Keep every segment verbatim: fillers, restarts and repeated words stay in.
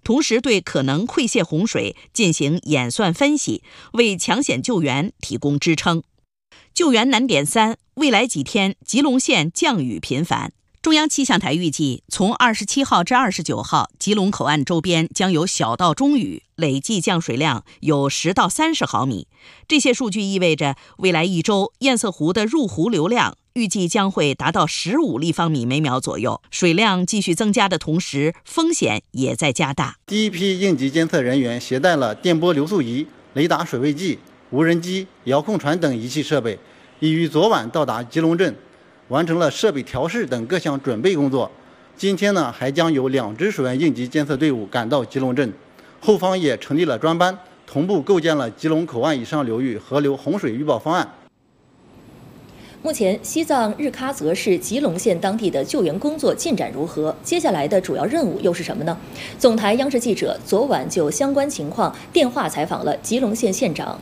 同时对可能溃泻洪水进行演算分析，为抢险救援提供支撑。救援难点三：未来几天吉隆县降雨频繁。中央气象台预计，从二十七号至二十九号，吉隆口岸周边将有小到中雨，累计降水量有十到三十毫米。这些数据意味着，未来一周堰塞湖的入湖流量预计将会达到十五立方米每秒左右。水量继续增加的同时，风险也在加大。 第一批应急监测人员携带了电波流速仪、雷达水位计、无人机、遥控船等仪器设备，已于昨晚到达吉隆镇，完成了设备调试等各项准备工作。今天呢，还将有两支水源应急监测队伍赶到吉隆镇，后方也成立了专班，同步构建了吉隆口岸以上流域河流洪水预报方案。 目前，西藏日喀则市吉隆县当地的救援工作进展如何？接下来的主要任务又是什么呢？总台央视记者昨晚就相关情况电话采访了吉隆县县长。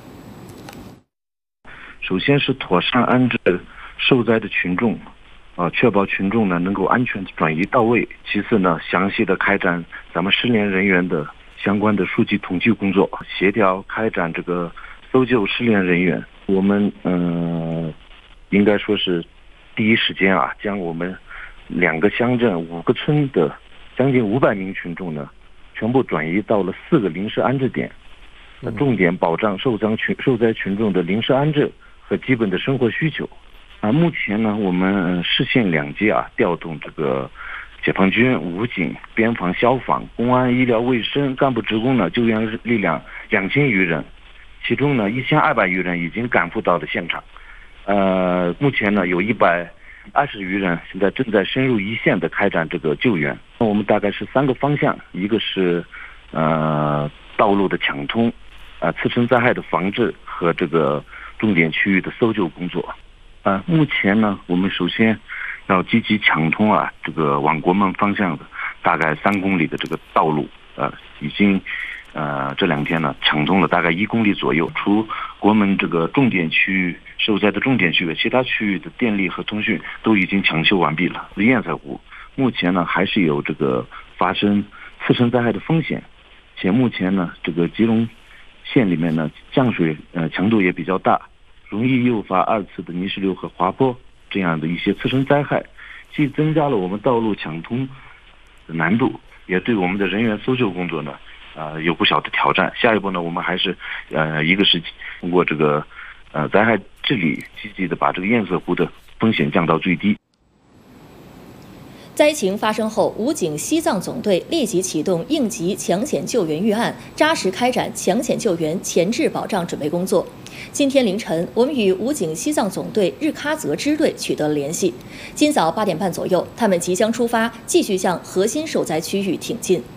首先是妥善安置受灾的群众，呃，确保群众呢能够安全转移到位。其次呢，详细的开展咱们失联人员的相关的数据统计工作，协调开展这个搜救失联人员。我们嗯、呃，应该说是第一时间啊，将我们两个乡镇五个村的将近五百名群众呢，全部转移到了四个临时安置点，那重点保障受灾群受灾群众的临时安置和基本的生活需求。啊，目前呢，我们市县两级啊，调动这个解放军、武警、边防、消防、公安、医疗卫生干部职工呢，救援力量两千余人，其中呢，一千二百余人已经赶赴到了现场。呃，目前呢，有一百二十余人现在正在深入一线的开展这个救援。那我们大概是三个方向，一个是呃道路的抢通，啊、呃，次生灾害的防治和这个重点区域的搜救工作。啊、呃，目前呢，我们首先要积极抢通啊，这个往国门方向的大概三公里的这个道路，呃，已经呃这两天呢抢通了大概一公里左右。除国门这个重点区域受灾的重点区域，其他区域的电力和通讯都已经抢修完毕了。堰塞湖目前呢还是有这个发生次生灾害的风险，且目前呢这个吉隆县里面呢降水呃强度也比较大，容易诱发二次的泥石流和滑坡这样的一些次生灾害，既增加了我们道路抢通的难度，也对我们的人员搜救工作呢，呃，有不小的挑战。下一步呢，我们还是呃，一个是通过这个呃灾害治理，积极的把这个堰塞湖的风险降到最低。 灾情发生后，武警西藏总队立即启动应急抢险救援预案，扎实开展抢险救援前置保障准备工作。今天凌晨，我们与武警西藏总队日喀则支队取得了联系。今早八点半左右，他们即将出发，继续向核心受灾区域挺进。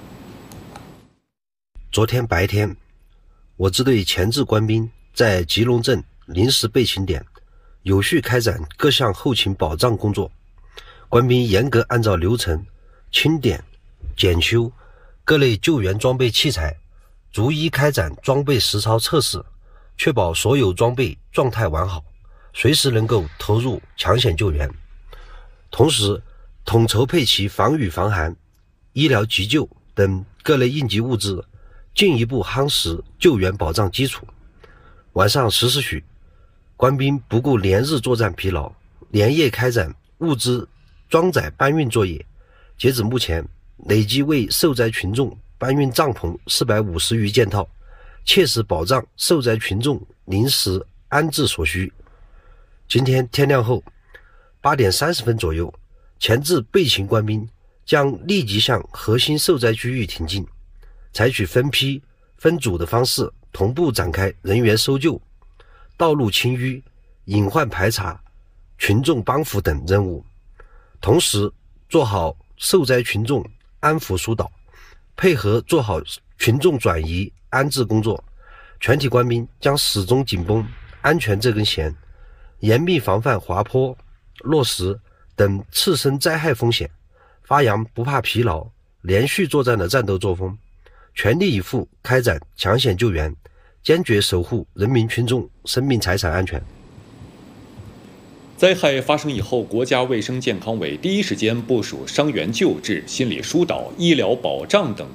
昨天白天，我支队前置官兵在吉隆镇临时备勤点有序开展各项后勤保障工作。官兵严格按照流程清点、检修各类救援装备器材，逐一开展装备实操测试，确保所有装备状态完好，随时能够投入抢险救援。同时，统筹配齐防雨防寒、医疗急救等各类应急物资，进一步夯实救援保障基础。晚上十时许，官兵不顾连日作战疲劳，连夜开展物资装载搬运作业，截止目前，累计为受灾群众搬运帐篷四百五十余件套，切实保障受灾群众临时安置所需。今天天亮后八点三十分左右，前置备勤官兵将立即向核心受灾区域挺进，采取分批分组的方式同步展开人员搜救、道路清淤、隐患排查、群众帮扶等任务，同时做好受灾群众安抚疏导，配合做好群众转移安置工作。全体官兵将始终紧绷安全这根弦，严密防范滑坡、落石等次生灾害风险，发扬不怕疲劳、连续作战的战斗作风，全力以赴开展抢险救援，坚决守护人民群众生命财产安全。 灾害发生以后，国家卫生健康委第一时间部署伤员救治、心理疏导、医疗保障等